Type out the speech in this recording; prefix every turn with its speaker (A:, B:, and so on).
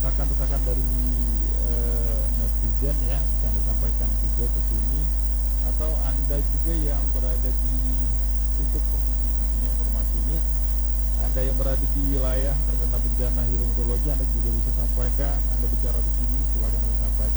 A: desakan-desakan dari netizen ya, bisa Anda sampaikan juga ke sini, atau Anda juga yang berada di, untuk posisi intinya informasi ini, Anda yang berada di wilayah terkena bencana hidrometeorologi, Anda juga bisa sampaikan, Anda bicara di sini, silakan Anda sampaikan.